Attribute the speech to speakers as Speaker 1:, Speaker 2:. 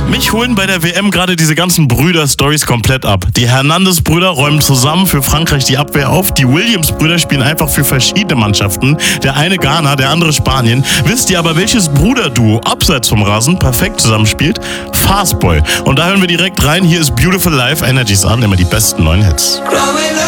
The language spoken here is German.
Speaker 1: Mich holen bei der WM gerade diese ganzen Brüder-Stories komplett ab. Die Hernandez-Brüder räumen zusammen für Frankreich die Abwehr auf. Die Williams-Brüder spielen einfach für verschiedene Mannschaften. Der eine Ghana, der andere Spanien. Wisst ihr aber, welches Bruderduo abseits vom Rasen perfekt zusammenspielt? Fastboy. Und da hören wir direkt rein. Hier ist Beautiful Life, Energy Sun, immer die besten neuen Hits.
Speaker 2: Growing up.